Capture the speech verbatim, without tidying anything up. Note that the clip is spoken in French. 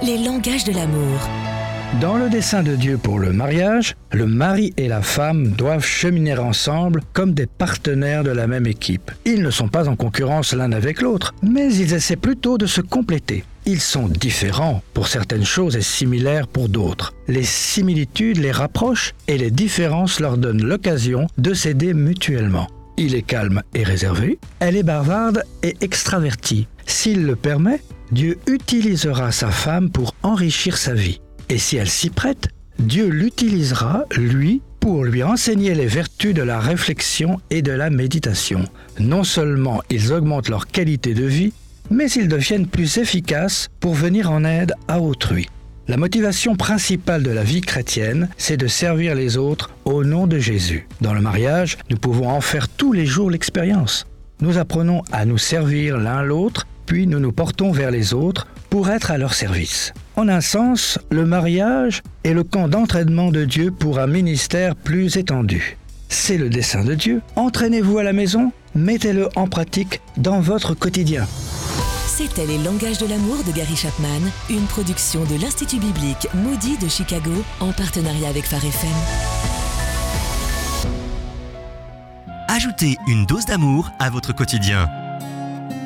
les langages de l'amour. Dans le dessein de Dieu pour le mariage, le mari et la femme doivent cheminer ensemble comme des partenaires de la même équipe. Ils ne sont pas en concurrence l'un avec l'autre, mais ils essaient plutôt de se compléter. Ils sont différents pour certaines choses et similaires pour d'autres. Les similitudes les rapprochent et les différences leur donnent l'occasion de s'aider mutuellement. Il est calme et réservé, elle est bavarde et extravertie. S'il le permet, Dieu utilisera sa femme pour enrichir sa vie. Et si elle s'y prête, Dieu l'utilisera, lui, pour lui enseigner les vertus de la réflexion et de la méditation. Non seulement ils augmentent leur qualité de vie, mais ils deviennent plus efficaces pour venir en aide à autrui. La motivation principale de la vie chrétienne, c'est de servir les autres au nom de Jésus. Dans le mariage, nous pouvons en faire tous les jours l'expérience. Nous apprenons à nous servir l'un l'autre, puis nous nous portons vers les autres pour être à leur service. En un sens, le mariage est le camp d'entraînement de Dieu pour un ministère plus étendu. C'est le dessein de Dieu. Entraînez-vous à la maison, mettez-le en pratique dans votre quotidien. C'était Les langages de l'amour de Gary Chapman, une production de l'Institut biblique Moody de Chicago en partenariat avec Phare F M. Ajoutez une dose d'amour à votre quotidien.